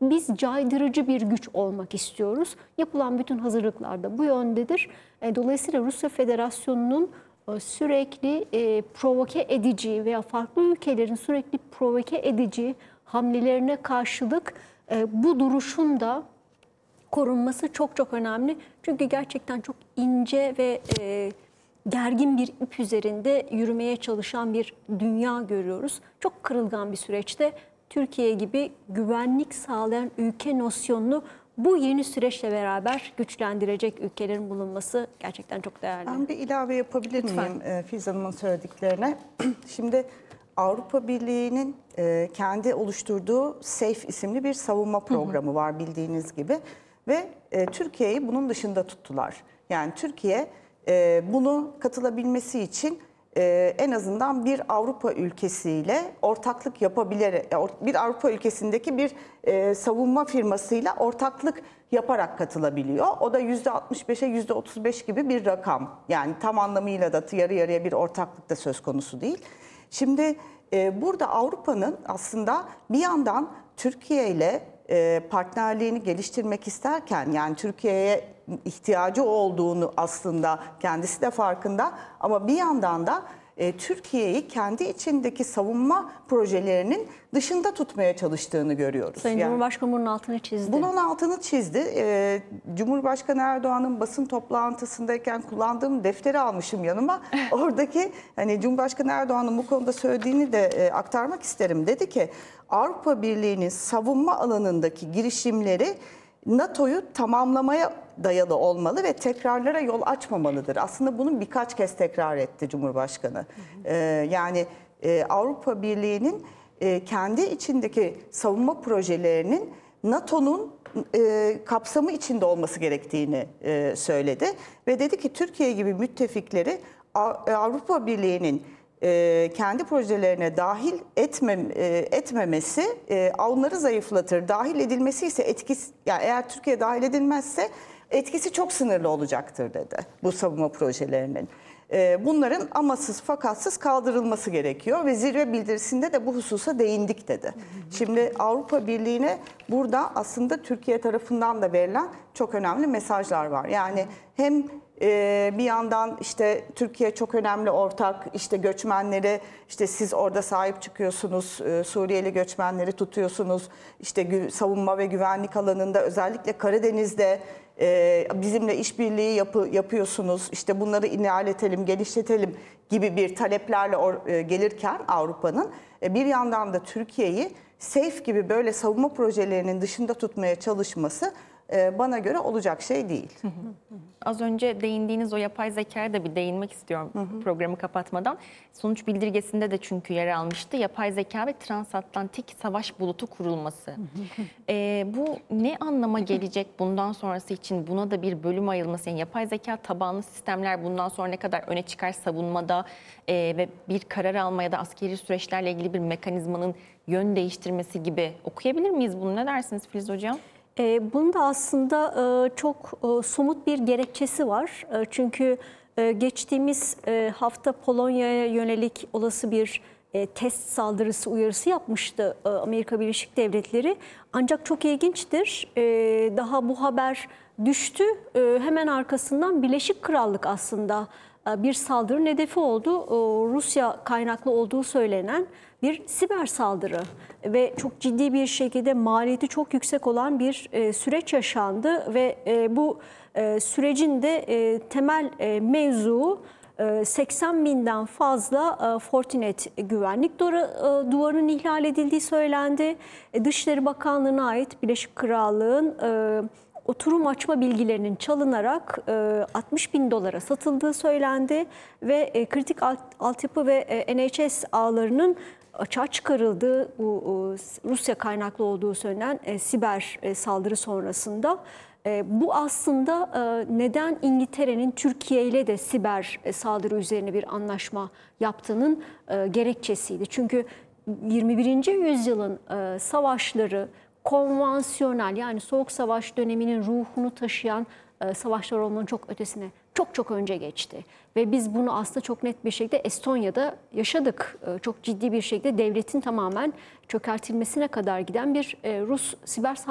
biz caydırıcı bir güç olmak istiyoruz. Yapılan bütün hazırlıklar da bu yöndedir. Dolayısıyla Rusya Federasyonu'nun sürekli provoke edici veya farklı ülkelerin sürekli provoke edici hamlelerine karşılık bu duruşun da korunması çok çok önemli. Çünkü gerçekten çok ince ve gergin bir ip üzerinde yürümeye çalışan bir dünya görüyoruz. Çok kırılgan bir süreçte Türkiye gibi güvenlik sağlayan ülke nosyonunu bu yeni süreçle beraber güçlendirecek ülkelerin bulunması gerçekten çok değerli. Ben bir ilave yapabilir miyim Filiz Hanım'ın söylediklerine? Şimdi Avrupa Birliği'nin kendi oluşturduğu SAFE isimli bir savunma programı var bildiğiniz gibi. Ve Türkiye'yi bunun dışında tuttular. Yani Türkiye bunu katılabilmesi için en azından bir Avrupa ülkesiyle ortaklık yapabilir, bir Avrupa ülkesindeki bir savunma firmasıyla ortaklık yaparak katılabiliyor. O da %65'e %35 gibi bir rakam. Yani tam anlamıyla da yarı yarıya bir ortaklık da söz konusu değil. Şimdi burada Avrupa'nın aslında bir yandan Türkiye ile partnerliğini geliştirmek isterken, yani Türkiye'ye ihtiyacı olduğunu aslında kendisi de farkında, ama bir yandan da Türkiye'yi kendi içindeki savunma projelerinin dışında tutmaya çalıştığını görüyoruz. Sayın Cumhurbaşkanı bunun altını çizdi. Bunun altını çizdi. Cumhurbaşkanı Erdoğan'ın basın toplantısındayken kullandığım defteri almışım yanıma. Oradaki hani Cumhurbaşkanı Erdoğan'ın bu konuda söylediğini de aktarmak isterim. Dedi ki Avrupa Birliği'nin savunma alanındaki girişimleri NATO'yu tamamlamaya dayalı olmalı ve tekrarlara yol açmamalıdır. Aslında bunu birkaç kez tekrar etti Cumhurbaşkanı. Yani Avrupa Birliği'nin kendi içindeki savunma projelerinin NATO'nun kapsamı içinde olması gerektiğini söyledi. Ve dedi ki Türkiye gibi müttefikleri Avrupa Birliği'nin kendi projelerine dahil etmemesi onları zayıflatır. Dahil edilmesi ise etkisi, yani eğer Türkiye dahil edilmezse etkisi çok sınırlı olacaktır dedi bu savunma projelerinin. Bunların amasız fakatsız kaldırılması gerekiyor ve zirve bildirisinde de bu hususa değindik dedi. Şimdi Avrupa Birliği'ne burada aslında Türkiye tarafından da verilen çok önemli mesajlar var. Yani hem bir yandan işte Türkiye çok önemli ortak, işte göçmenleri, işte siz orada sahip çıkıyorsunuz, Suriyeli göçmenleri tutuyorsunuz, işte savunma ve güvenlik alanında özellikle Karadeniz'de bizimle işbirliği yapıyorsunuz, işte bunları ilerletelim, genişletelim gibi bir taleplerle gelirken Avrupa'nın bir yandan da Türkiye'yi SAFE gibi böyle savunma projelerinin dışında tutmaya çalışması bana göre olacak şey değil. Az önce değindiğiniz o yapay zekaya da bir değinmek istiyorum programı kapatmadan. Sonuç bildirgesinde de çünkü yer almıştı. Yapay zeka ve transatlantik savaş bulutu kurulması. Bu ne anlama gelecek bundan sonrası için? Buna da bir bölüm ayrılması. Yani yapay zeka tabanlı sistemler bundan sonra ne kadar öne çıkar savunmada ve bir karar almaya da askeri süreçlerle ilgili bir mekanizmanın yön değiştirmesi gibi okuyabilir miyiz bunu? Ne dersiniz Filiz Hocam? Bunun da aslında çok somut bir gerekçesi var. Çünkü geçtiğimiz hafta Polonya'ya yönelik olası bir test saldırısı uyarısı yapmıştı Amerika Birleşik Devletleri. Ancak çok ilginçtir, daha bu haber düştü. Hemen arkasından Birleşik Krallık aslında bir saldırının hedefi oldu. Rusya kaynaklı olduğu söylenen bir siber saldırı ve çok ciddi bir şekilde maliyeti çok yüksek olan bir süreç yaşandı ve bu sürecin de temel mevzuu 80 binden fazla Fortinet güvenlik duvarının ihlal edildiği söylendi. Dışişleri Bakanlığı'na ait Birleşik Krallık'ın oturum açma bilgilerinin çalınarak 60 bin dolara satıldığı söylendi ve kritik altyapı ve NHS ağlarının açığa çıkarıldığı bu Rusya kaynaklı olduğu söylenen siber saldırı sonrasında. Bu aslında neden İngiltere'nin Türkiye ile de siber saldırı üzerine bir anlaşma yaptığının gerekçesiydi. Çünkü 21. yüzyılın savaşları konvansiyonel, yani Soğuk Savaş döneminin ruhunu taşıyan savaşlar olmanın çok ötesine çok önce geçti. Ve biz bunu aslında çok net bir şekilde Estonya'da yaşadık. Çok ciddi bir şekilde devletin tamamen çökertilmesine kadar giden bir Rus siber